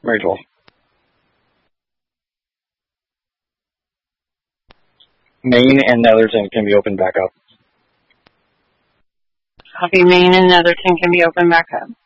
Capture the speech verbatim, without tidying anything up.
Rachel. Maine and Netherton can be opened back up. Copy. Maine and Netherton can be opened back up.